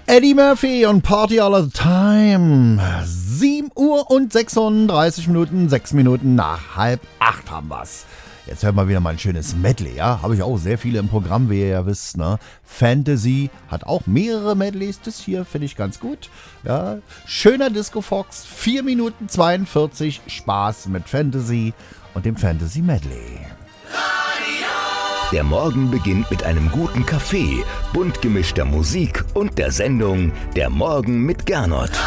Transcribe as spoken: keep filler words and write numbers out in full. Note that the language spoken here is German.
Eddie Murphy und Party All the Time. sieben Uhr und sechsunddreißig Minuten, sechs Minuten nach halb acht haben wir's. Jetzt hört mal wieder mal ein schönes Medley, ja? Habe ich auch sehr viele im Programm, wie ihr ja wisst, ne? Fantasy hat auch mehrere Medleys, das hier finde ich ganz gut, ja? Schöner Disco Fox, vier Minuten zweiundvierzig, Spaß mit Fantasy und dem Fantasy Medley. Der Morgen beginnt mit einem guten Kaffee, bunt gemischter Musik und der Sendung Der Morgen mit Gernot.